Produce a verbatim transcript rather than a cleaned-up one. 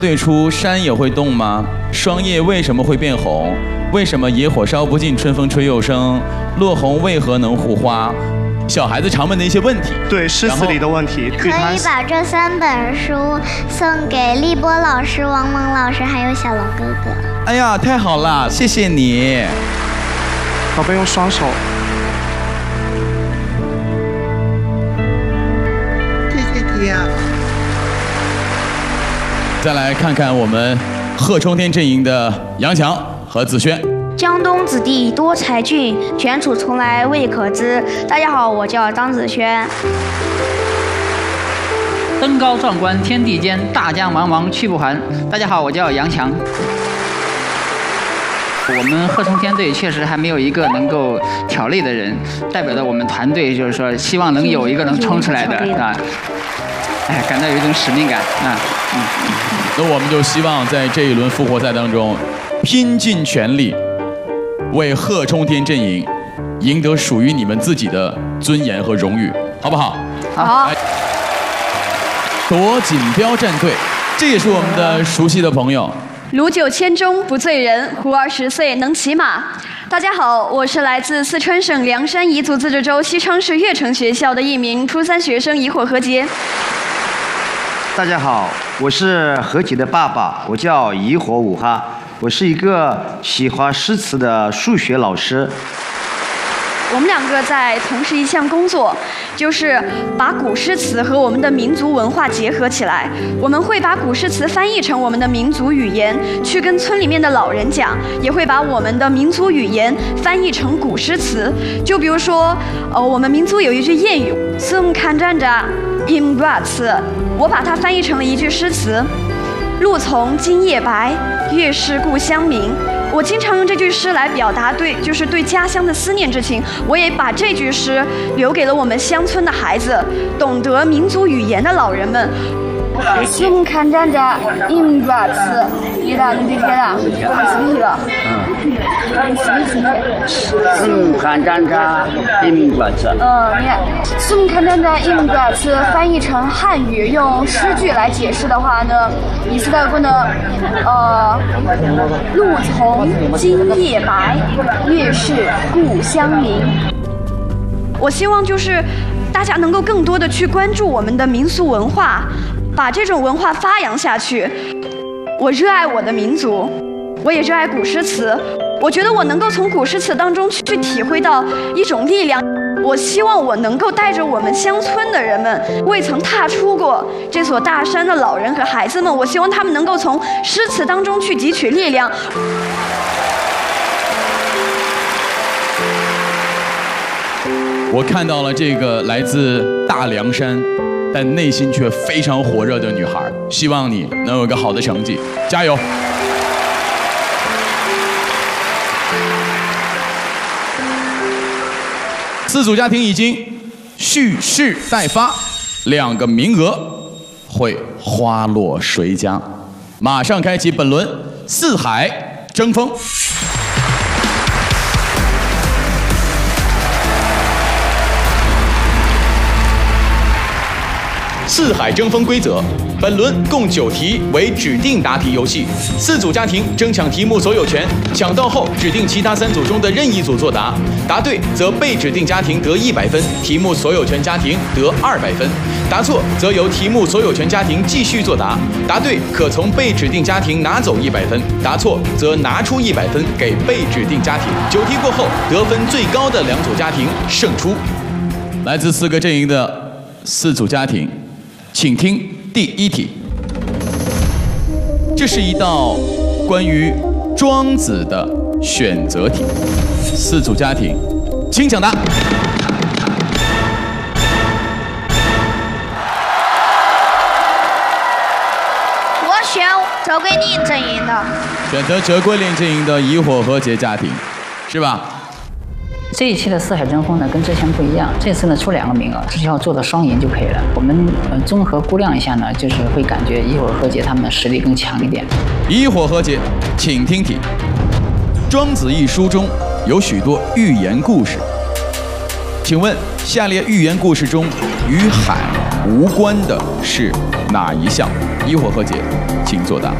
对出山也会动吗？霜叶为什么会变红？为什么野火烧不尽，春风吹又生？落红为何能护花？小孩子常问的一些问题， 对诗词里的问题， 可以把这三本书送给立波老师、王蒙老师还有小龙哥哥。 哎呀，太好了，谢谢你。 宝贝用双手。 谢谢你啊。 再来看看我们贺冲天阵营的杨强和子轩。 江东子弟多才俊，卷土重来未可知。大家好，我叫张子轩。 登高壮观天地间，大江茫茫去不还。大家好，我叫杨强。我们贺冲天队确实还没有一个能够挑泪的人，代表着我们团队，就是说希望能有一个能冲出来的啊。哎，感到有一种使命感啊。嗯， 那我们就希望在这一轮复活赛当中，拼尽全力，为贺冲天阵营赢得属于你们自己的尊严和荣誉，好不好？ 好。 夺锦标战队，这也是我们的熟悉的朋友。 如酒千钟不醉人，胡儿十岁能骑马。大家好，我是来自四川省凉山彝族自治州西昌市悦城学校的一名初三学生，怡火何洁。 大家好，我是何洁的爸爸，我叫怡火武哈，我是一个喜欢诗词的数学老师。 我们两个在从事一项工作，就是把古诗词和我们的民族文化结合起来。我们会把古诗词翻译成我们的民族语言，去跟村里面的老人讲，也会把我们的民族语言翻译成古诗词。就比如说，呃，我们民族有一句谚语“松看站着饮瓜词”，我把它翻译成了一句诗词：“露从今夜白，月是故乡明。”我经常用这句诗来表达对，就是对家乡的思念之情。我也把这句诗留给了我们乡村的孩子，懂得民族语言的老人们。 松看站着饮瓜词，一大堆的啦，我是一个。 松看站着饮瓜词。 嗯，你看，松看站着饮瓜词翻译成汉语，用诗句来解释的话呢，意思大概呢，呃，露从今夜白，月是故乡明。 我希望就是大家能够更多的去关注我们的民俗文化，把这种文化发扬下去。我热爱我的民族，我也热爱古诗词。我觉得我能够从古诗词当中去体会到一种力量。我希望我能够带着我们乡村的人们，未曾踏出过这所大山的老人和孩子们，我希望他们能够从诗词当中去汲取力量。 我看到了这个来自大凉山，但内心却非常火热的女孩，希望你能有一个好的成绩，加油！四组家庭已经蓄势待发，两个名额会花落谁家？马上开启本轮四海争锋。四海争锋规则：本轮共九题，为指定答题游戏。四组家庭争抢题目所有权，抢到后指定其他三组中的任意组作答，答对则被指定家庭得一百分，题目所有权家庭得二百分；答错则由题目所有权家庭继续作答，答对可从被指定家庭拿走一百分，答错则拿出一百分给被指定家庭。九题过后，得分最高的两组家庭胜出。来自四个阵营的四组家庭。请听第一题，这是一道关于庄子的选择题。四组家庭，请抢答。 我选哲桂林阵营的。 选择哲桂林阵营的怡火和谐家庭，是吧？ 这一期的四海争锋呢，跟之前不一样。这次呢出两个名额，只要做到双赢就可以了。我们呃综合估量一下呢，就是会感觉怡火和谐他们实力更强一点。 怡火和谐，请听题：《庄子》一书中有许多寓言故事， 请问下列寓言故事中与海无关的是哪一项？一火和解，请作答。